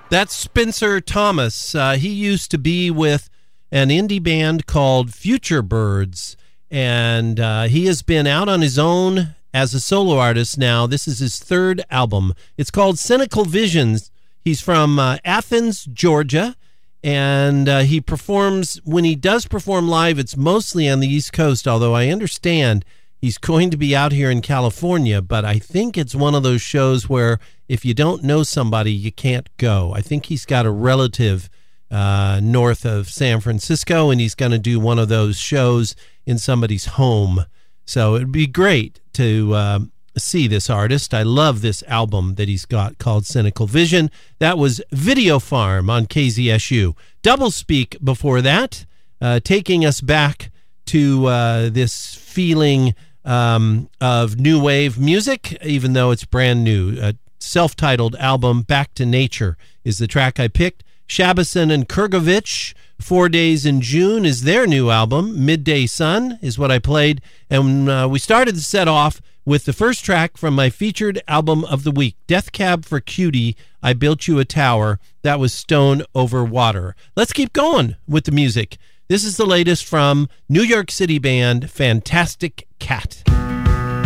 That's Spencer Thomas. He used to be with an indie band called Future Birds, and he has been out on his own as a solo artist now. This is his third album. It's called Cynical Visions. He's from Athens, Georgia, and he performs, when he does perform live, it's mostly on the East Coast, although I understand he's going to be out here in California, but I think it's one of those shows where if you don't know somebody, you can't go. I think he's got a relative north of San Francisco, and he's going to do one of those shows in somebody's home. So it'd be great to see this artist. I love this album that he's got called Cynical Vision. That was Video Farm on KZSU. Doublespeak before that, taking us back to this feeling of new wave music, even though it's brand new. A self-titled album, Back to Nature, is the track I picked. Shabazin and Kurgovich, 4 Days in June, is their new album. Midday Sun is what I played. And we started the set off with the first track from my featured album of the week, Death Cab for Cutie, I Built You a Tower. That was Stone Over Water. Let's keep going with the music. This is the latest from New York City band Fantastic Cat.